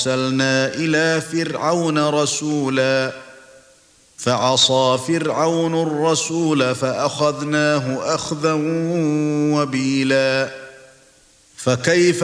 أرسلنا إلى فرعون رسولا فعصى فرعون الرسول فأخذناه أخذا وبيلا فكيف